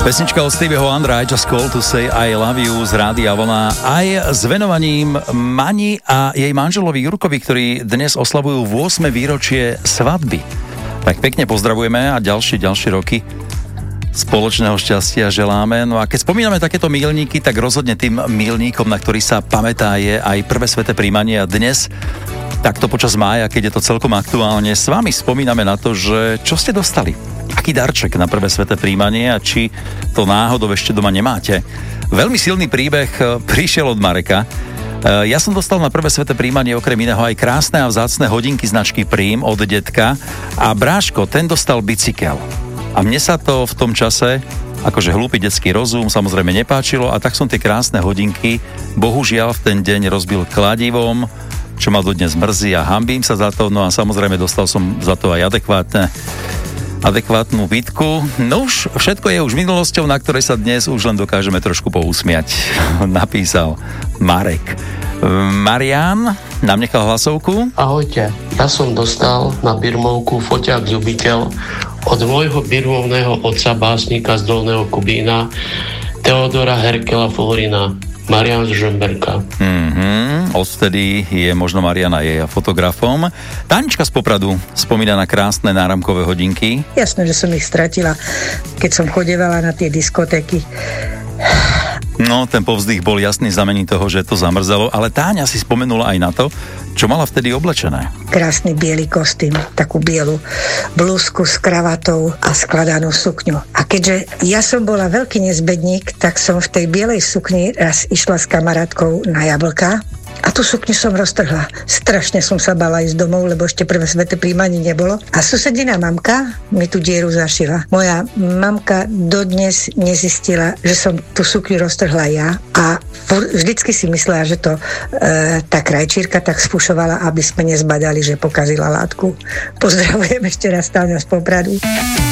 Pesnička od Stevieho Wondera I Just Called to Say I Love You z Rádia Vlna aj s venovaním Mani a jej manželovi Jurkovi, ktorí dnes oslavujú 8. výročie svadby. Tak pekne pozdravujeme a ďalšie roky spoločného šťastia želáme. No a keď spomíname takéto míľniky, tak rozhodne tým míľnikom, na ktorý sa pamätá, je aj prvé sväté príjmanie a dnes takto počas mája, keď je to celkom aktuálne, s vami spomíname na to, že čo ste dostali. Aký darček na prvé sväté príjmanie a či to náhodou ešte doma nemáte. Veľmi silný príbeh prišiel od Mareka. Ja som dostal na prvé sväté príjmanie okrem iného aj krásne a vzácne hodinky značky Prím od detka a bráško, ten dostal bicykel. A mne sa to v tom čase, akože hlúpy detský rozum, samozrejme nepáčilo a tak som tie krásne hodinky bohužiaľ v ten deň rozbil kladivom, čo ma dodnes mrzí a hanbím sa za to, no a samozrejme dostal som za to aj adekvátnu bitku. No už všetko je už minulosťou, na ktorej sa dnes už len dokážeme trošku pousmiať. Napísal Marek. Marián nám nechal hlasovku. Ahojte, ja som dostal na birmovku foťák Zubikel od môjho birmovného otca básnika z Dolného Kubína Teodora Herkela Florina. Marián z Žemberka. Odvtedy je možno Mariana jej fotografom. Tanička z Popradu spomína na krásne náramkové hodinky. Jasné, že som ich stratila, keď som chodievala na tie diskotéky. No, ten povzdych bol jasný znamení toho, že to zamrzelo, ale Táňa si spomenula aj na to, čo mala vtedy oblečené. Krásny biely kostým, takú bielu blúzku s kravatou a skladanú sukňu. A keďže ja som bola veľký nezbedník, tak som v tej bielej sukni raz išla s kamarátkou na Jablka a tú sukňu som roztrhla. Strašne som sa bala ísť domov, lebo ešte prvé sväté príjmanie nebolo. A susedina mamka mi tú dieru zašila. Moja mamka dodnes nezistila, že som tú sukňu roztrhla ja a vždycky si myslela, že to tá krajčírka tak sfušovala, aby sme nezbadali, že pokazila látku. Pozdravujem ešte raz Táňa z Popradu.